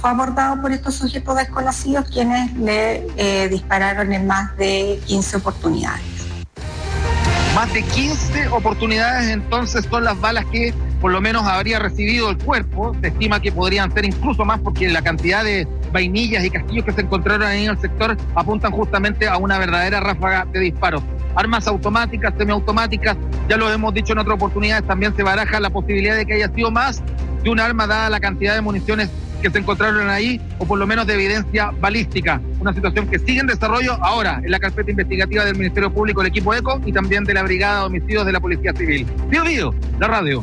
fue abordado por estos sujetos desconocidos, quienes le dispararon en más de 15 oportunidades. Más de 15 oportunidades entonces son las balas que por lo menos habría recibido el cuerpo. Se estima que podrían ser incluso más porque la cantidad de vainillas y casquillos que se encontraron ahí en el sector apuntan justamente a una verdadera ráfaga de disparos. Armas automáticas, semiautomáticas, ya lo hemos dicho en otras oportunidades, también se baraja la posibilidad de que haya sido más de un arma dada la cantidad de municiones que se encontraron ahí, o por lo menos de evidencia balística. Una situación que sigue en desarrollo ahora en la carpeta investigativa del Ministerio Público, el equipo ECO, y también de la Brigada de Homicidios de la Policía Civil. Bio Bio, la radio.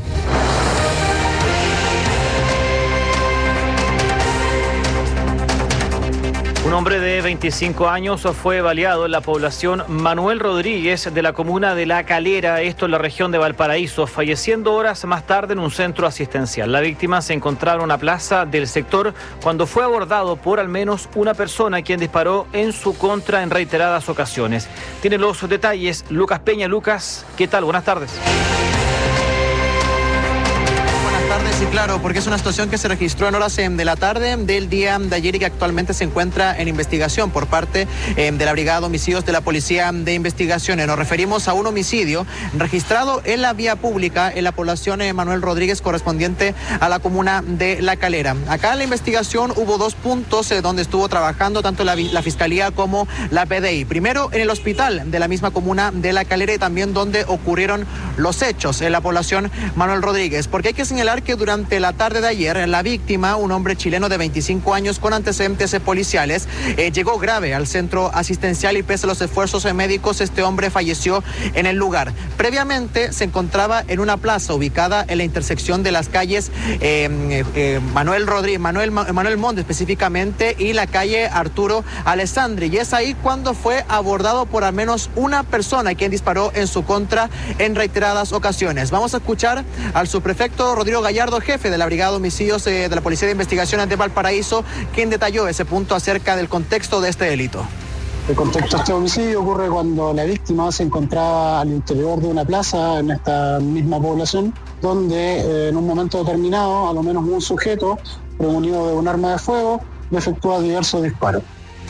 Un hombre de 25 años fue baleado en la población Manuel Rodríguez de la comuna de La Calera, esto en la región de Valparaíso, falleciendo horas más tarde en un centro asistencial. La víctima se encontraba en una plaza del sector cuando fue abordado por al menos una persona quien disparó en su contra en reiteradas ocasiones. Tiene los detalles Lucas Peña. Lucas, ¿qué tal? Buenas tardes. Sí, claro, porque es una situación que se registró en horas de la tarde del día de ayer y que actualmente se encuentra en investigación por parte de la Brigada de Homicidios de la Policía de Investigaciones. Nos referimos a un homicidio registrado en la vía pública en la población Manuel Rodríguez, correspondiente a la comuna de La Calera. Acá en la investigación hubo dos puntos donde estuvo trabajando tanto la Fiscalía como la PDI. Primero en el hospital de la misma comuna de La Calera y también donde ocurrieron los hechos en la población Manuel Rodríguez, porque hay que señalar que durante la tarde de ayer, la víctima, un hombre chileno de 25 años con antecedentes policiales, llegó grave al centro asistencial y pese a los esfuerzos médicos, este hombre falleció en el lugar. Previamente se encontraba en una plaza ubicada en la intersección de las calles Manuel Montt específicamente y la calle Arturo Alessandri, y es ahí cuando fue abordado por al menos una persona quien disparó en su contra en reiteradas ocasiones. Vamos a escuchar al subprefecto Rodrigo Gallardo, jefe de la Brigada de Homicidios de la Policía de Investigaciones de Valparaíso, quien detalló ese punto acerca del contexto de este delito. El contexto de este homicidio ocurre cuando la víctima se encontraba al interior de una plaza en esta misma población, donde en un momento determinado, a lo menos un sujeto, premunido de un arma de fuego, le efectúa diversos disparos.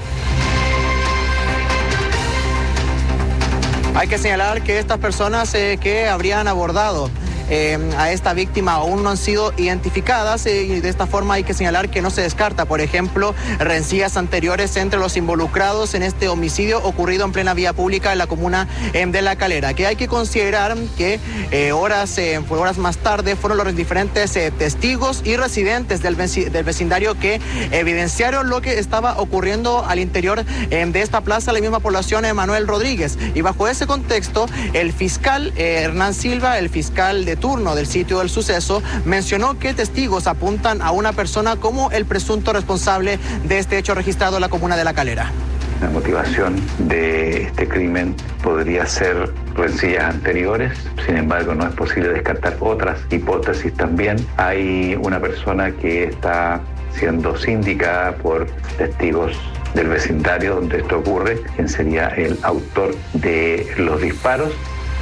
Hay que señalar que estas personas que habrían abordado a esta víctima aún no han sido identificadas y de esta forma hay que señalar que no se descarta, por ejemplo, rencillas anteriores entre los involucrados en este homicidio ocurrido en plena vía pública en la comuna de La Calera, que hay que considerar que horas más tarde fueron los diferentes testigos y residentes del vecindario que evidenciaron lo que estaba ocurriendo al interior de esta plaza, la misma población Manuel Rodríguez, y bajo ese contexto el fiscal Hernán Silva, el fiscal de turno del sitio del suceso, mencionó que testigos apuntan a una persona como el presunto responsable de este hecho registrado en la comuna de La Calera. La motivación de este crimen podría ser rencillas anteriores, sin embargo no es posible descartar otras hipótesis también. Hay una persona que está siendo sindicada por testigos del vecindario donde esto ocurre, quien sería el autor de los disparos.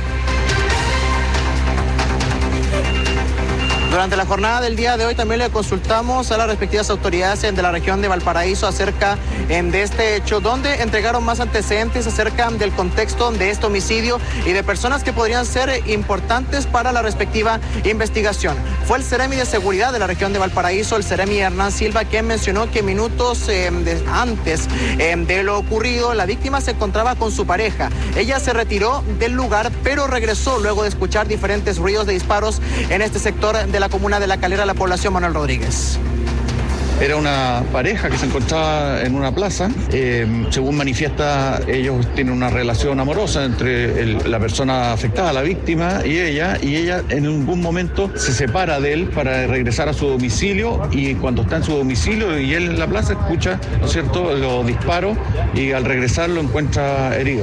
Durante la jornada del día de hoy también le consultamos a las respectivas autoridades de la región de Valparaíso acerca de este hecho, donde entregaron más antecedentes acerca del contexto de este homicidio y de personas que podrían ser importantes para la respectiva investigación. Fue el Seremi de Seguridad de la región de Valparaíso, el Seremi Hernán Silva, quien mencionó que minutos antes de lo ocurrido, la víctima se encontraba con su pareja. Ella se retiró del lugar, pero regresó luego de escuchar diferentes ruidos de disparos en este sector de la comuna de La Calera, la población Manuel Rodríguez. Era una pareja que se encontraba en una plaza. Según manifiesta, ellos tienen una relación amorosa entre la persona afectada, la víctima, y ella en algún momento se separa de él para regresar a su domicilio, y cuando está en su domicilio y él en la plaza escucha, ¿no es cierto?, los disparos, y al regresar lo encuentra herido.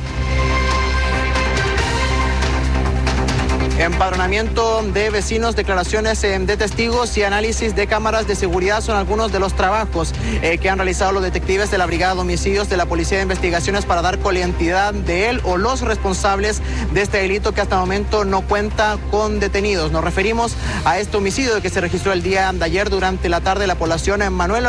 Empadronamiento de vecinos, declaraciones de testigos y análisis de cámaras de seguridad son algunos de los trabajos que han realizado los detectives de la Brigada de Homicidios de la Policía de Investigaciones para dar con la identidad de él o los responsables de este delito que hasta el momento no cuenta con detenidos. Nos referimos a este homicidio que se registró el día de ayer durante la tarde en la población Manuel